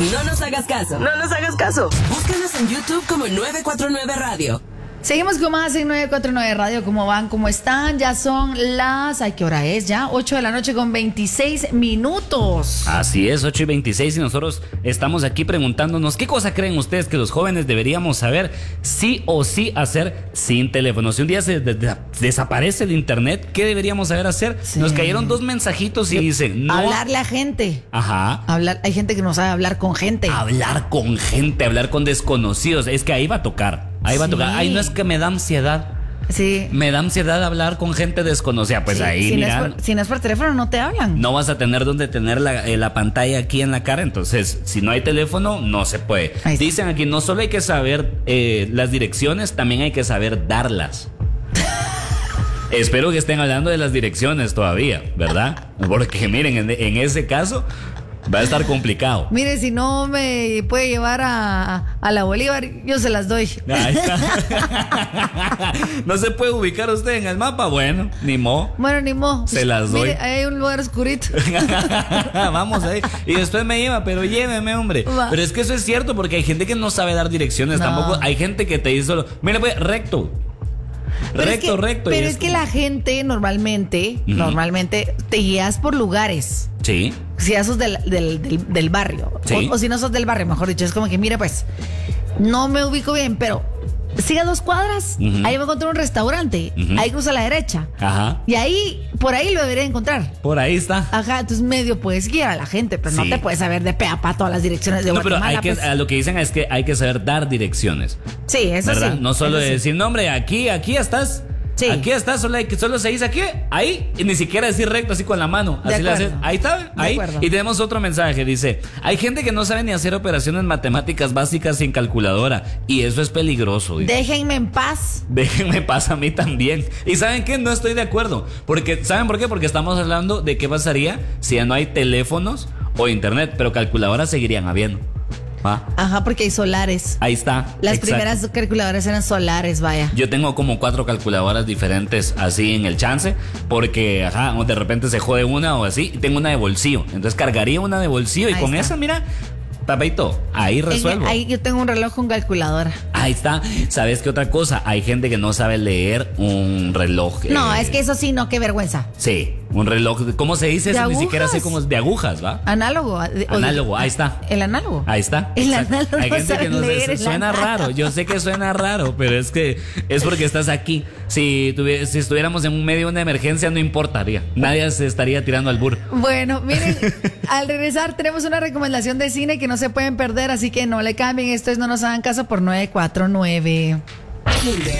No nos hagas caso. No nos hagas caso. Búscanos en YouTube como 949 Radio. Seguimos con más en 949 Radio. ¿Cómo van? ¿Cómo están? Ya son las... ¿Ay, qué hora es? Ya 8 de la noche con 26 minutos. Así es, 8:26 y nosotros estamos aquí preguntándonos ¿qué cosa creen ustedes que los jóvenes deberíamos saber sí o sí hacer sin teléfono? Si un día se desaparece el internet, ¿qué deberíamos saber hacer? Sí. Nos cayeron 2 mensajitos y dicen no. Hablarle a gente. Ajá. Hay gente que no sabe hablar con gente. Hablar con gente, hablar con desconocidos. Es que ahí va a tocar. Ahí va a tocar. Ay, no, es que me da ansiedad. Sí. Me da ansiedad hablar con gente desconocida. Pues sí, ahí, si mira. Si no es por teléfono, no te hablan. No vas a tener donde tener la pantalla aquí en la cara. Entonces, si no hay teléfono, no se puede. Dicen aquí, no solo hay que saber las direcciones, también hay que saber darlas. Espero que estén hablando de las direcciones todavía, ¿verdad? Porque miren, en ese caso va a estar complicado. Mire, si no me puede llevar a la Bolívar, yo se las doy. Ahí está. No se puede ubicar usted en el mapa. Bueno, ni mo. Bueno, ni mo. Se las doy. Mire, ahí hay un lugar oscurito. Vamos ahí. Y después me lleva, pero lléveme, hombre. Va. Pero es que eso es cierto, porque hay gente que no sabe dar direcciones. No. Tampoco hay gente que te dice solo, mira, pues, recto. Recto. Pero es que la gente normalmente te guías por lugares. Sí. Si sos del barrio. Sí. O si no sos del barrio, mejor dicho. Es como que, mire, pues, no me ubico bien, pero siga 2 cuadras. Ahí va a encontrar un restaurante. Ahí cruza a la derecha. Ajá. Y ahí, por ahí lo debería encontrar. Por ahí está. Ajá, entonces medio puedes guiar a la gente, pero no Sí. te puedes saber de pe a pa todas las direcciones de No, pero Guatemala. a lo que dicen es que hay que saber dar direcciones. Sí, eso ¿verdad? sí. No solo eso sí. decir, no, hombre, aquí estás. Sí. Aquí estás, solo se dice aquí, ahí, y ni siquiera decir recto así con la mano. De Así le haces. acuerdo. Ahí está, De ahí. acuerdo. Y tenemos otro mensaje, dice, hay gente que no sabe ni hacer operaciones matemáticas básicas sin calculadora, y eso es peligroso. Dice. Déjenme en paz. Déjenme paz a mí también. ¿Y saben qué? No estoy de acuerdo. Porque, ¿saben por qué? Porque estamos hablando de qué pasaría si ya no hay teléfonos o internet, pero calculadoras seguirían habiendo. ¿Va? Ajá, porque hay solares. Ahí está. Las Exacto. primeras calculadoras eran solares, vaya. Yo tengo como 4 calculadoras diferentes así en el chance, porque ajá, de repente se jode una o así, y tengo una de bolsillo. Entonces cargaría una de bolsillo y Ahí con está. esa, mira, papito, ahí resuelvo. Ahí yo tengo un reloj con calculadora. Ahí está. ¿Sabes qué otra cosa? Hay gente que no sabe leer un reloj. No, es que eso sí, no, qué vergüenza. Sí, un reloj. ¿Cómo se dice ¿De eso? Ni agujas? siquiera sé cómo es. De agujas, ¿va? Análogo. Análogo, ahí está. El análogo. Ahí está. El Exacto. análogo Hay no gente sabe que no leer el suena análogo. raro. Yo sé que suena raro, pero es que es porque estás aquí. Si estuviéramos en un medio de una emergencia, no importaría. Nadie se estaría tirando al burro. Bueno, miren, al regresar tenemos una recomendación de cine que no se pueden perder, así que no le cambien. Esto es No Nos Hagan Caso por 949.